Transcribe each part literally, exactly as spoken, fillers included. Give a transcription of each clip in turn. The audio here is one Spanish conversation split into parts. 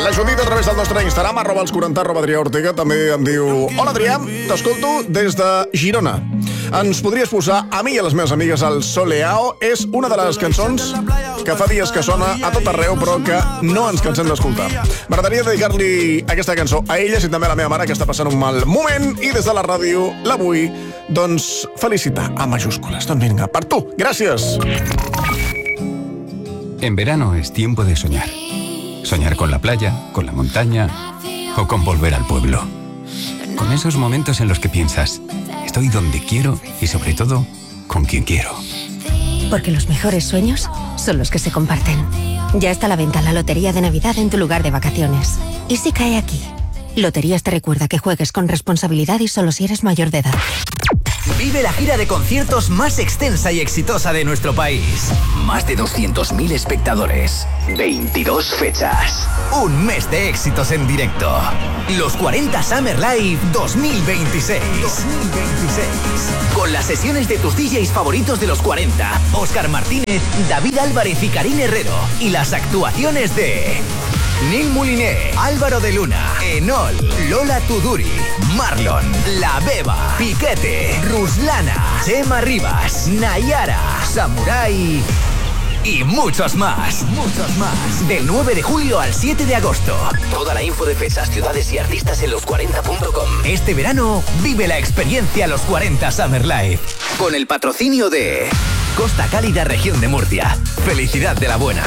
La Judit a través del nostre Instagram, arroba els quaranta, arroba Adrià Ortega, també em diu: hola Adrià, t'escolto des de Girona. Ens podries posar a mi i a les meves amigues el Soleao? És una de les cançons que fa dies que sona a tot arreu, però que no ens cansem d'escoltar. M'agradaria dedicar-li aquesta cançó a elles i també a la meva mare, que està passant un mal moment, i des de la ràdio la vull, doncs, felicitar a majúscules. Doncs vinga, per tu, gràcies. En verano es tiempo de soñar. Soñar con la playa, con la montaña o con volver al pueblo. Con esos momentos en los que piensas, estoy donde quiero y sobre todo, con quien quiero. Porque los mejores sueños son los que se comparten. Ya está a la venta la Lotería de Navidad en tu lugar de vacaciones. ¿Y si cae aquí? Loterías te recuerda que juegues con responsabilidad y solo si eres mayor de edad. Vive la gira de conciertos más extensa y exitosa de nuestro país. Más de doscientos mil espectadores. veintidós fechas. Un mes de éxitos en directo. Los cuarenta Summer Live dos mil veintiséis. dos mil veintiséis. Con las sesiones de tus D Js favoritos de los cuarenta. Óscar Martínez, David Álvarez y Karin Herrero. Y las actuaciones de... Neil Mouliné, Álvaro de Luna, Enol, Lola Tuduri, Marlon, La Beba, Piquete, Ruslana, Chema Rivas, Nayara, Samurai y muchos más. Muchos más. Del nueve de julio al siete de agosto. Toda la info de fechas, ciudades y artistas en los cuarenta punto com. Este verano vive la experiencia Los cuarenta Summer Live. Con el patrocinio de Costa Cálida, región de Murcia. Felicidad de la buena.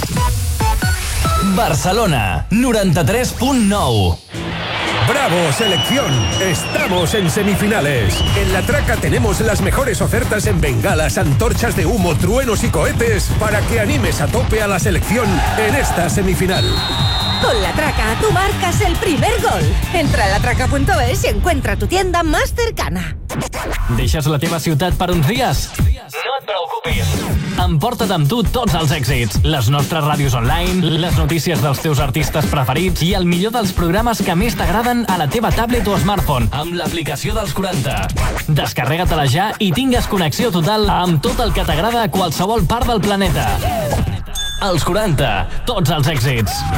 Barcelona, noranta-tres punt nou. ¡Bravo, selección! Estamos en semifinales. En La Traca tenemos las mejores ofertas en bengalas, antorchas de humo, truenos y cohetes para que animes a tope a la selección en esta semifinal. Con La Traca, tú marcas el primer gol. Entra a latraca punto es y encuentra tu tienda más cercana. Deixes la teva ciutat per uns dies? No et preocupis. Emporta't amb tu tots els èxits, les nostres ràdios online, les notícies dels teus artistes preferits i el millor dels programes que més t'agraden a la teva tablet o smartphone amb l'aplicació dels quaranta. Descarrega-te-la ja i tingues connexió total amb tot el que t'agrada a qualsevol part del planeta. Els quaranta, tots els èxits.